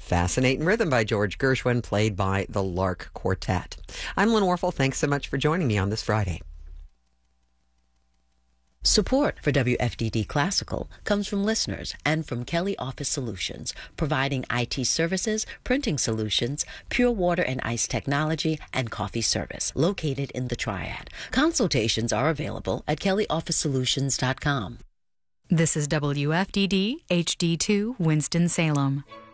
Fascinating Rhythm by George Gershwin, played by the Lark Quartet. I'm Lynn Warfel. Thanks so much for joining me on this Friday. Support for WFDD Classical comes from listeners and from Kelly Office Solutions, providing IT services, printing solutions, pure water and ice technology, and coffee service, located in the Triad. Consultations are available at kellyofficesolutions.com. This is WFDD HD2 Winston-Salem.